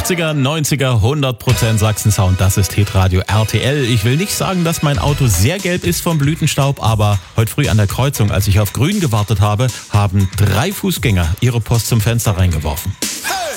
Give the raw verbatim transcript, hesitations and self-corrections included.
achtziger, neunziger, hundert Prozent Sachsen-Sound, das ist Hitradio R T L. Ich will nicht sagen, dass mein Auto sehr gelb ist vom Blütenstaub, aber heute früh an der Kreuzung, als ich auf Grün gewartet habe, haben drei Fußgänger ihre Post zum Fenster reingeworfen.